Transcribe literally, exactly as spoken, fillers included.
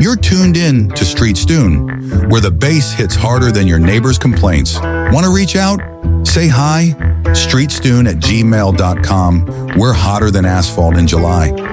You're tuned in to Street Stune, where the bass hits harder than your neighbor's complaints. Want to reach out? Say hi. street stune at gmail dot com. We're hotter than asphalt in July.